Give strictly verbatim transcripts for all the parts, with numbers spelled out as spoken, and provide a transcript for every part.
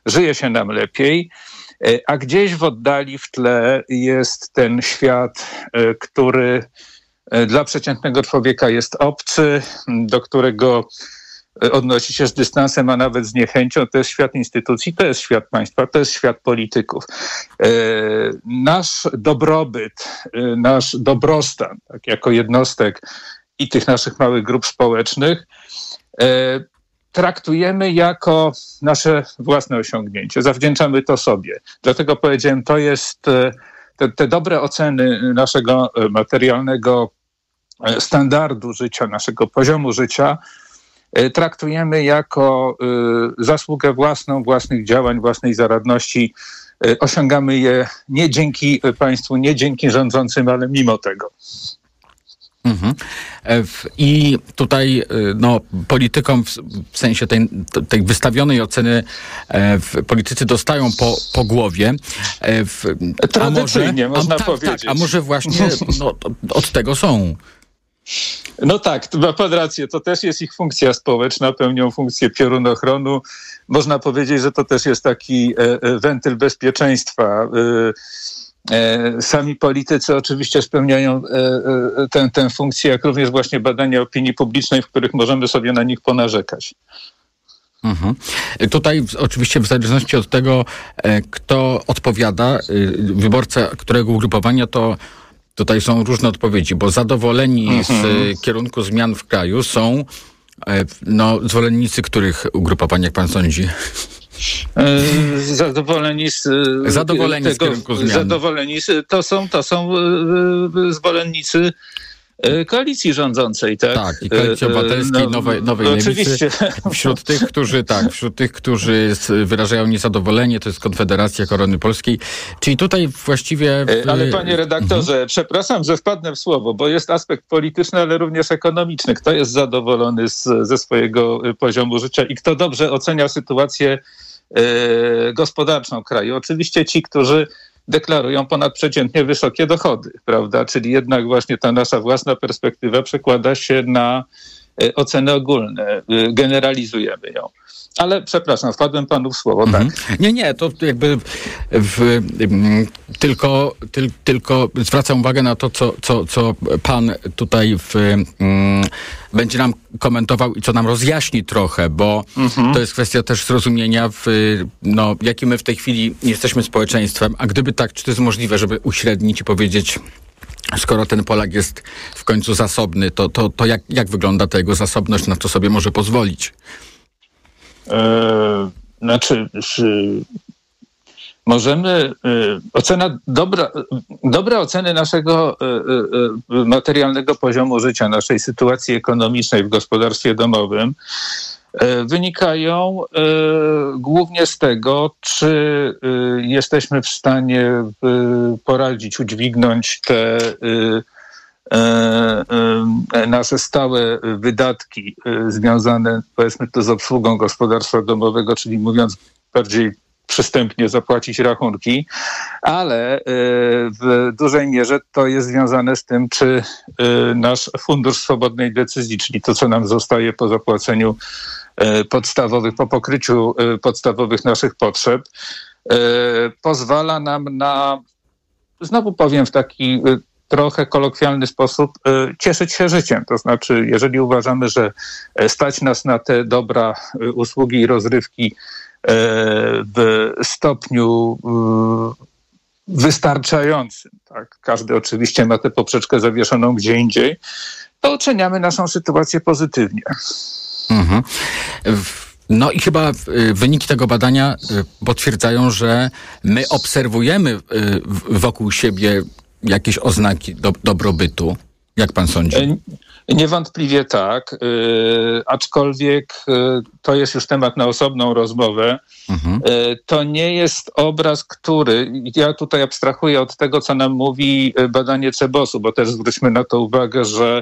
żyje się nam lepiej, a gdzieś w oddali w tle jest ten świat, który dla przeciętnego człowieka jest obcy, do którego odnosi się z dystansem, a nawet z niechęcią. To jest świat instytucji, to jest świat państwa, to jest świat polityków. Nasz dobrobyt, nasz dobrostan, tak jako jednostek i tych naszych małych grup społecznych, traktujemy jako nasze własne osiągnięcie. Zawdzięczamy to sobie. Dlatego powiedziałem, to jest te, te dobre oceny naszego materialnego standardu życia, naszego poziomu życia, traktujemy jako zasługę własną, własnych działań, własnej zaradności. Osiągamy je nie dzięki państwu, nie dzięki rządzącym, ale mimo tego. Mhm. I tutaj no, politykom w sensie tej, tej wystawionej oceny politycy dostają po, po głowie. Tradycyjnie, a może, można a, tak, powiedzieć. Tak, a może właśnie no, od tego są. No tak, ma pan rację, to też jest ich funkcja społeczna, pełnią funkcję piorunochronu. Można powiedzieć, że to też jest taki wentyl bezpieczeństwa. Sami politycy oczywiście spełniają tę, tę funkcję, jak również właśnie badania opinii publicznej, w których możemy sobie na nich ponarzekać. Mhm. Tutaj oczywiście w zależności od tego, kto odpowiada, wyborca którego ugrupowania, to tutaj są różne odpowiedzi, bo zadowoleni mhm. z kierunku zmian w kraju są no, zwolennicy których ugrupowań, jak pan sądzi? Zadowoleni z, zadowoleni tego, z kierunku zmian. Zadowoleni z, to są, to są zwolennicy koalicji rządzącej, tak? Tak, i Koalicji Obywatelskiej, no, nowej, nowej oczywiście. Lewicy. Wśród tych, którzy, tak, wśród tych, którzy wyrażają niezadowolenie, to jest Konfederacja Korony Polskiej. Czyli tutaj właściwie... W... Ale panie redaktorze, mhm. przepraszam, że wpadnę w słowo, bo jest aspekt polityczny, ale również ekonomiczny. Kto jest zadowolony z, ze swojego poziomu życia i kto dobrze ocenia sytuację e, gospodarczą kraju? Oczywiście ci, którzy deklarują ponadprzeciętnie wysokie dochody, prawda? Czyli jednak właśnie ta nasza własna perspektywa przekłada się na oceny ogólne. Generalizujemy ją. Ale przepraszam, wpadłem panu w słowo, mhm. tak? Nie, nie, to jakby w, tylko, tyl, tylko zwracam uwagę na to, co, co, co pan tutaj w, um, będzie nam komentował i co nam rozjaśni trochę, bo mhm. to jest kwestia też zrozumienia, w, no, jakim my w tej chwili jesteśmy społeczeństwem, a gdyby tak, czy to jest możliwe, żeby uśrednić i powiedzieć, skoro ten Polak jest w końcu zasobny, to, to, to jak, jak wygląda ta jego zasobność, na co sobie może pozwolić? Yy, znaczy, yy, możemy, yy, ocena, dobra, dobre oceny naszego yy, yy, materialnego poziomu życia, naszej sytuacji ekonomicznej w gospodarstwie domowym yy, wynikają yy, głównie z tego, czy yy, jesteśmy w stanie yy, poradzić, udźwignąć te yy, nasze stałe wydatki związane, powiedzmy to, z obsługą gospodarstwa domowego, czyli mówiąc bardziej przystępnie, zapłacić rachunki, ale w dużej mierze to jest związane z tym, czy nasz fundusz swobodnej decyzji, czyli to, co nam zostaje po zapłaceniu podstawowych, po pokryciu podstawowych naszych potrzeb, pozwala nam na, znowu powiem w taki trochę kolokwialny sposób, cieszyć się życiem. To znaczy, jeżeli uważamy, że stać nas na te dobra, usługi i rozrywki w stopniu wystarczającym, tak? Każdy oczywiście ma tę poprzeczkę zawieszoną gdzie indziej, to oceniamy naszą sytuację pozytywnie. Mhm. No i chyba wyniki tego badania potwierdzają, że my obserwujemy wokół siebie jakieś oznaki do, dobrobytu. Jak pan sądzi? Niewątpliwie tak, yy, aczkolwiek yy, to jest już temat na osobną rozmowę. Mhm. Yy, to nie jest obraz, który, ja tutaj abstrahuję od tego, co nam mówi badanie Cebosu, bo też zwróćmy na to uwagę, że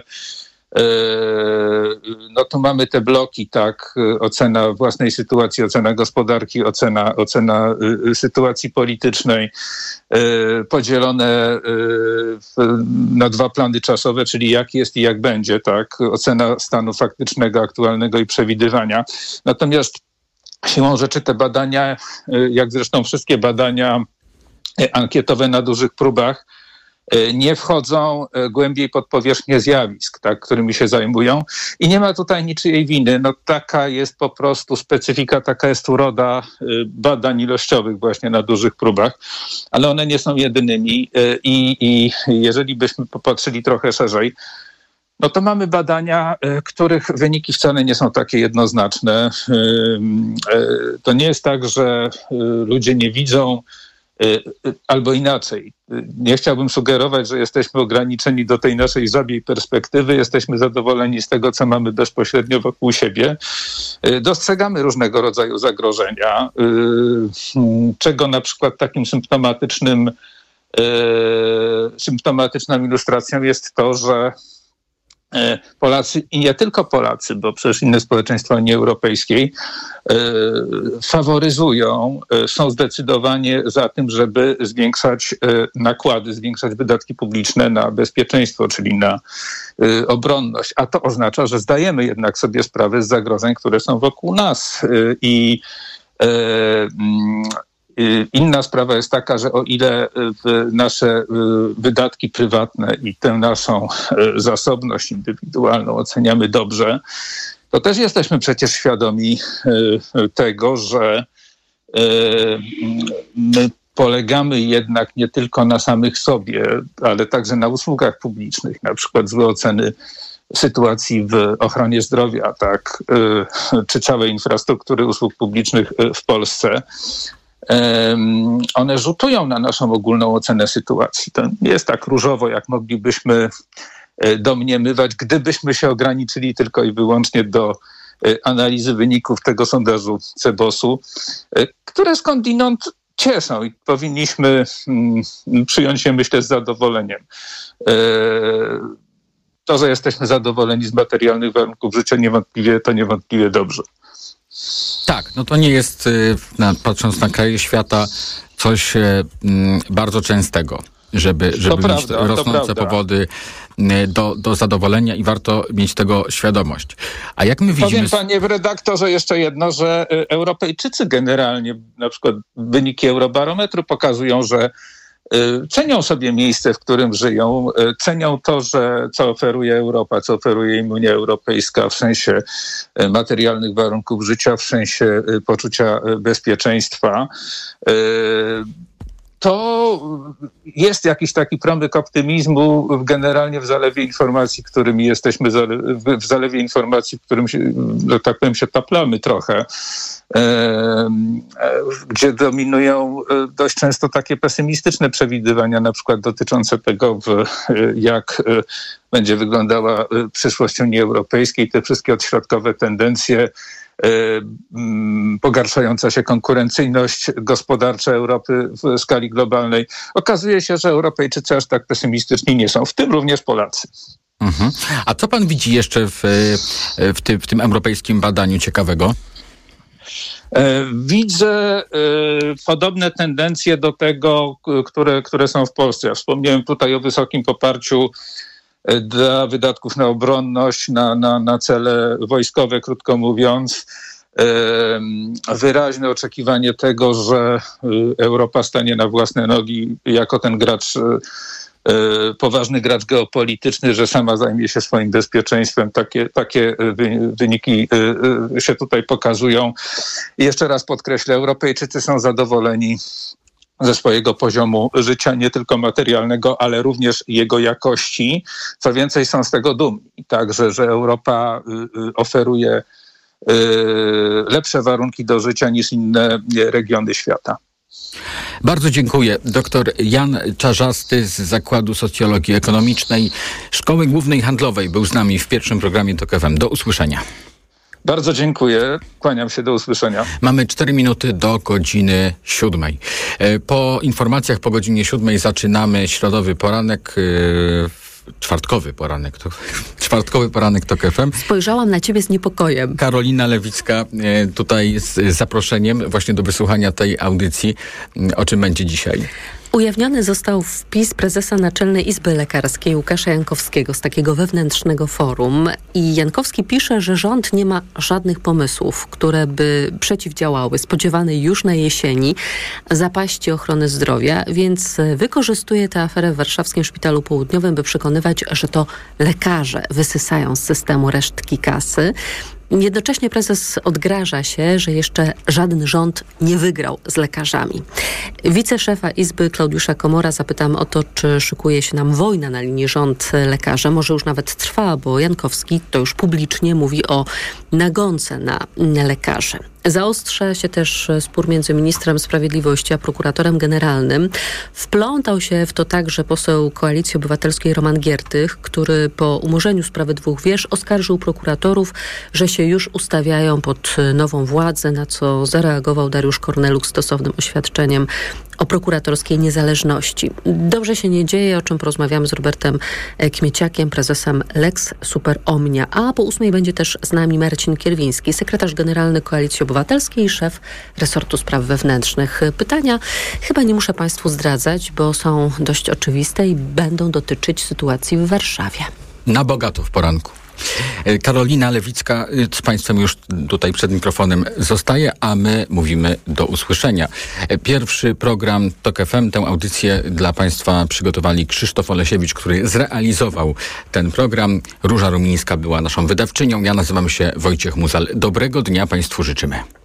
no tu mamy te bloki, tak, ocena własnej sytuacji, ocena gospodarki, ocena, ocena sytuacji politycznej, podzielone na dwa plany czasowe, czyli jak jest i jak będzie, tak, ocena stanu faktycznego, aktualnego i przewidywania. Natomiast siłą rzeczy te badania, jak zresztą wszystkie badania ankietowe na dużych próbach, nie wchodzą głębiej pod powierzchnię zjawisk, tak, którymi się zajmują. I nie ma tutaj niczyjej winy. No, taka jest po prostu specyfika, taka jest uroda badań ilościowych właśnie na dużych próbach, ale one nie są jedynymi. I, i jeżeli byśmy popatrzyli trochę szerzej, no to mamy badania, których wyniki wcale nie są takie jednoznaczne. To nie jest tak, że ludzie nie widzą, albo inaczej. Nie chciałbym sugerować, że jesteśmy ograniczeni do tej naszej żabiej perspektywy. Jesteśmy zadowoleni z tego, co mamy bezpośrednio wokół siebie. Dostrzegamy różnego rodzaju zagrożenia, czego na przykład takim symptomatycznym, symptomatyczną ilustracją jest to, że Polacy i nie tylko Polacy, bo przecież inne społeczeństwa Unii Europejskiej faworyzują, są zdecydowanie za tym, żeby zwiększać nakłady, zwiększać wydatki publiczne na bezpieczeństwo, czyli na obronność. A to oznacza, że zdajemy jednak sobie sprawę z zagrożeń, które są wokół nas. I inna sprawa jest taka, że o ile nasze wydatki prywatne i tę naszą zasobność indywidualną oceniamy dobrze, to też jesteśmy przecież świadomi tego, że my polegamy jednak nie tylko na samych sobie, ale także na usługach publicznych, na przykład złe oceny sytuacji w ochronie zdrowia, tak, czy całej infrastruktury usług publicznych w Polsce. One rzutują na naszą ogólną ocenę sytuacji. To nie jest tak różowo, jak moglibyśmy domniemywać, gdybyśmy się ograniczyli tylko i wyłącznie do analizy wyników tego sondażu Cebosu, które skądinąd cieszą i powinniśmy przyjąć je, myślę, z zadowoleniem. To, że jesteśmy zadowoleni z materialnych warunków życia, niewątpliwie to niewątpliwie dobrze. Tak, no to nie jest, na, patrząc na kraje świata, coś m, bardzo częstego, żeby, żeby to mieć prawda, rosnące powody do, do zadowolenia i warto mieć tego świadomość. A jak my widzimy... Powiem, panie redaktorze, jeszcze jedno, że Europejczycy generalnie, na przykład wyniki Eurobarometru pokazują, że cenią sobie miejsce, w którym żyją, cenią to, że co oferuje Europa, co oferuje im Unia Europejska w sensie materialnych warunków życia, w sensie poczucia bezpieczeństwa. To jest jakiś taki promyk optymizmu generalnie w zalewie informacji, którymi jesteśmy, w zalewie informacji, w którym się, że tak powiem, się taplamy trochę, gdzie dominują dość często takie pesymistyczne przewidywania, na przykład dotyczące tego, jak będzie wyglądała przyszłość Unii Europejskiej, te wszystkie odśrodkowe tendencje, pogarszająca się konkurencyjność gospodarcza Europy w skali globalnej. Okazuje się, że Europejczycy aż tak pesymistyczni nie są, w tym również Polacy. Mhm. A co pan widzi jeszcze w, w, tym, w tym europejskim badaniu ciekawego? Widzę podobne tendencje do tego, które, które są w Polsce. Ja wspomniałem tutaj o wysokim poparciu dla wydatków na obronność, na, na, na cele wojskowe, krótko mówiąc. Wyraźne oczekiwanie tego, że Europa stanie na własne nogi jako ten gracz, poważny gracz geopolityczny, że sama zajmie się swoim bezpieczeństwem. Takie, takie wyniki się tutaj pokazują. I jeszcze raz podkreślę, Europejczycy są zadowoleni ze swojego poziomu życia, nie tylko materialnego, ale również jego jakości. Co więcej, są z tego dumni. Także, że Europa oferuje lepsze warunki do życia niż inne regiony świata. Bardzo dziękuję. Doktor Jan Czarzasty z Zakładu Socjologii Ekonomicznej Szkoły Głównej Handlowej był z nami w pierwszym programie Tok F M. Do usłyszenia. Bardzo dziękuję. Kłaniam się, do usłyszenia. Mamy cztery minuty do godziny siódmej. Po informacjach po godzinie siódmej zaczynamy środowy poranek, czwartkowy poranek, to, czwartkowy poranek Tok F M. Spojrzałam na ciebie z niepokojem. Karolina Lewicka tutaj z zaproszeniem właśnie do wysłuchania tej audycji. O czym będzie dzisiaj? Ujawniony został wpis prezesa Naczelnej Izby Lekarskiej Łukasza Jankowskiego z takiego wewnętrznego forum i Jankowski pisze, że rząd nie ma żadnych pomysłów, które by przeciwdziałały spodziewanej już na jesieni zapaści ochrony zdrowia, więc wykorzystuje tę aferę w warszawskim Szpitalu Południowym, by przekonywać, że to lekarze wysysają z systemu resztki kasy. Jednocześnie prezes odgraża się, że jeszcze żaden rząd nie wygrał z lekarzami. Wiceszefa Izby Klaudiusza Komora zapytam o to, czy szykuje się nam wojna na linii rząd-lekarze. Może już nawet trwa, bo Jankowski to już publicznie mówi o nagonce na lekarzy. Zaostrza się też spór między ministrem sprawiedliwości a prokuratorem generalnym. Wplątał się w to także poseł Koalicji Obywatelskiej Roman Giertych, który po umorzeniu sprawy dwóch wież oskarżył prokuratorów, że się już ustawiają pod nową władzę, na co zareagował Dariusz Korneluk stosownym oświadczeniem o prokuratorskiej niezależności. Dobrze się nie dzieje, o czym porozmawiamy z Robertem Kmieciakiem, prezesem Lex Super Omnia. A po ósmej będzie też z nami Marcin Kierwiński, sekretarz generalny Koalicji Obywatelskiej i szef resortu spraw wewnętrznych. Pytania chyba nie muszę Państwu zdradzać, bo są dość oczywiste i będą dotyczyć sytuacji w Warszawie. Na bogato w poranku. Karolina Lewicka z Państwem już tutaj przed mikrofonem zostaje, a my mówimy do usłyszenia. Pierwszy program TOK F M, tę audycję dla Państwa przygotowali Krzysztof Olesiewicz, który zrealizował ten program. Róża Rumińska była naszą wydawczynią. Ja nazywam się Wojciech Muzal. Dobrego dnia Państwu życzymy.